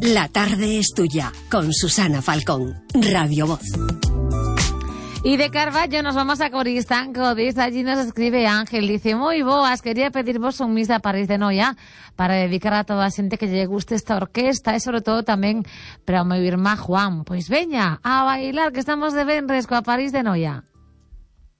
La tarde es tuya, con Susana Falcón, Radio Voz. Y de Carballo nos vamos a Coristanco. Desde allí nos escribe Ángel. Dice, moi boas, quería pedir vos un mis da París de Noia para dedicar a toda a xente que lle guste esta orquesta e sobre todo tamén para o meu irmá Juan. Pois veña, a bailar, que estamos de venres coa París de Noia.